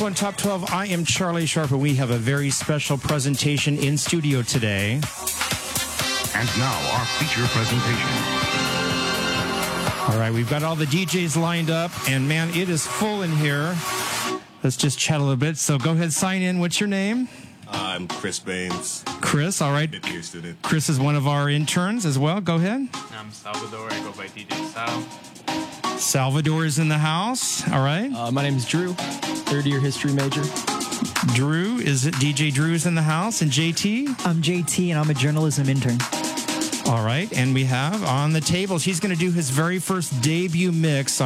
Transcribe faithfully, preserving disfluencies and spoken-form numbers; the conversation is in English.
On Top twelve, I am Charlie Sharp, and we have a very special presentation in studio today. And now our feature presentation. All right, we've got all the D Js lined up, and man, it is full in here. Let's just chat a little bit. So go ahead, sign in. What's your name? I'm Chris Baines. Chris, all right. Fifth-year student. Chris is one of our interns as well. Go ahead. I'm Salvador. I go by D J Sal. Salvador is in the house. All right. Uh, my name is Drew, third-year history major. Drew, is it D J Drew is in the house, and J T? I'm J T, and I'm a journalism intern. All right, and we have on the tables, he's going to do his very first debut mix on